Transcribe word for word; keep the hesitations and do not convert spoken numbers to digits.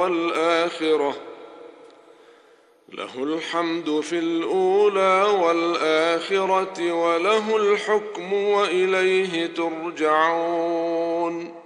والآخرة، له الحمد في الأولى والآخرة وله الحكم وإليه ترجعون.